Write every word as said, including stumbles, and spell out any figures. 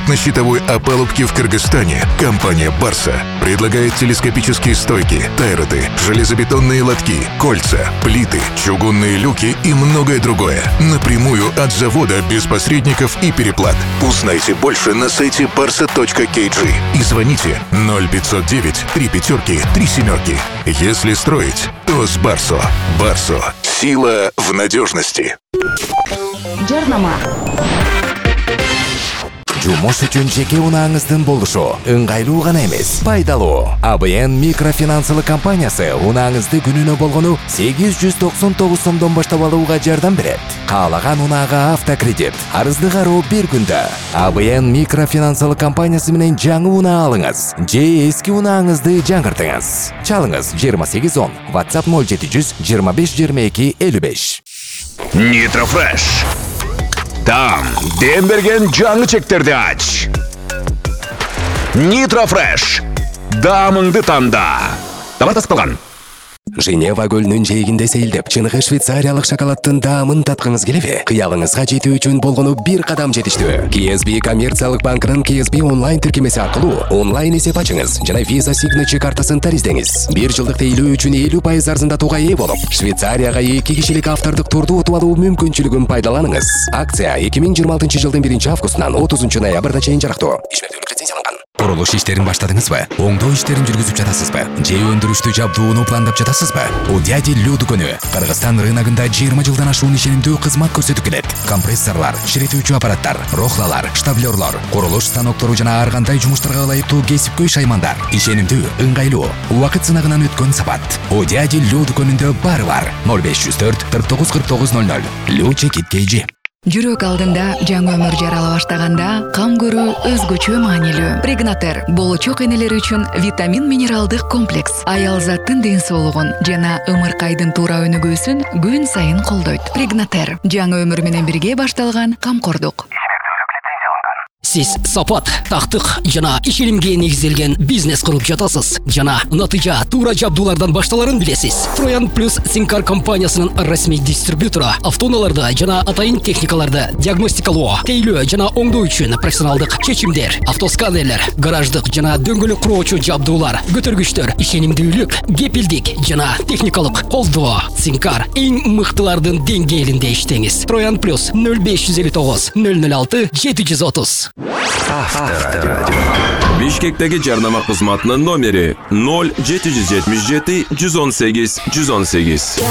магнитно-щитовой опалубки в Кыргызстане компания «Барса» предлагает телескопические стойки, тайроты, железобетонные лотки, кольца, плиты, чугунные люки и многое другое. Напрямую от завода, без посредников и переплат. Узнайте больше на сайте барса точка кей джи и звоните ноль пятьсот девять три пятерки три семерки. Если строить, то с Барсо. Барсо. Сила в надежности. Жарнама. Жумуш үчүн жеке унааңыздын болушу ыңгайлуу гана эмес, пайдалуу. а бэ эн микрофинансылык компаниясы унааңызды күнүнө болгону сегиз жүз токсон тогуз сомдон баштап алууга жардам берет. Каалаган унаага автокредит, арызды кароо бир күндө. а бэ эн микрофинансылык компаниясы менен жаңы унаа алыңыз же эски унааңызды жаңыртыңыз. Чалыңыз жыйырма сегиз он, WhatsApp ноль жети жүз жыйырма беш жыйырма эки элүү беш. Нитрофреш. Там дем берген жаңы чектерди ач. Нитрофреш. Дамыңды танда. Таба таспалган. Женева көлүнүн жээгинде сейилдеп, чыныгы швейцариялык шоколадтын даамын таткыңыз келеби? Кыялыңызга жетүү үчүн болгону бир кадам жетиштүү. ка эс би коммерциялык банкынын ка эс би онлайн тиркемеси аркылуу онлайн эсеп ачыңыз жана Visa Signature картасын тариздеңиз. бир жылдык тейлөө үчүн элүү пайыз арзандатууга ээ болуп, Швейцарияга эки кишилик автордук турду утуп алуу мүмкүнчүлүгүн пайдаланыңыз. Акция эки миң жыйырма алтынчы жылдын биринчи августунан отузунчу ноябрда чейин жарактуу. Ишмектүүлүк лицензияланган. Курулуш иштерин баштадыңызбы? Оңдоо иштерин жүргүзүп жатасызбы? Же өндүрүштү жабдууну пландап жатасызбы? У дяди Лю дүкөнү Кыргызстан рыногунда жыйырма жылдан ашуун ишенимдүү кызмат көрсөтүп келет. Компрессорлор, ширетүүчү аппараттар, рохлалар, штаблерлор, курулуш станоктору жана ар кандай жумуштарга ылайыктуу кесипкөй шаймандар. Ишенимдүү, ыңгайлуу, убакыт сынагынан өткөн сапат. У дяди Лю дүкөнүндө баары бар. ноль беш жүз төрт кырк тогуз кырк тогуз ноль ноль. Лю чекит кейжи. Жүрөк алдында жаңы өмүр жарала баштаганда кам көрүү өзгөчө маанилүү. Прегнатер болочок энелер үчүн витамин минералдык комплекс. Аял заттын ден соолугун жана ымыркайдын туура өнүгүүсүн күн сайын колдойт. Прегнатер жаңы өмүр менен бирге башталган камкордук. Сиз сапат, тактык жана ишенимге негизделген бизнес куруп жатасыз. Жана натыйжа туура жабдуулардан башталарын билесиз. Троян плюс Синкар компаниясынын расмий дистрибьютору автоунааларды жана атайын техникаларды диагностикалоо, тейлөө жана оңдоо үчүн профессионалдык чечимдер, автосканерлер, гараждык жана дөңгөлөк куроочу жабдуулар, көтөргүчтөр, ишенимдүүлүк, кепилдик жана техникалык колдоо. Синкар эң мыктылардын деңгээлинде иштеңиз. Троян плюс ноль беш жүз элүү тогуз ноль ноль алты жети жүз отуз. Авторадио. Бишкектеги жарнама кызматынын номери ноль жети жүз жетимиш жети жүз он сегиз жүз он сегиз.